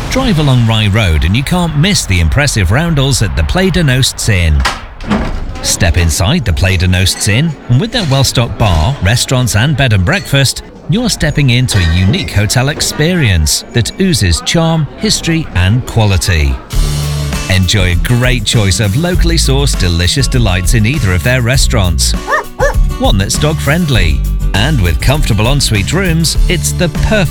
Drive along Rye Road and you can't miss the impressive roundels at the Play de Nosts Inn. Step inside the Play de Nosts Inn, and with their well-stocked bar, restaurants and bed and breakfast, you're stepping into a unique hotel experience that oozes charm, history and quality. Enjoy a great choice of locally sourced delicious delights in either of their restaurants. One that's dog-friendly. And with comfortable ensuite rooms, it's the perfect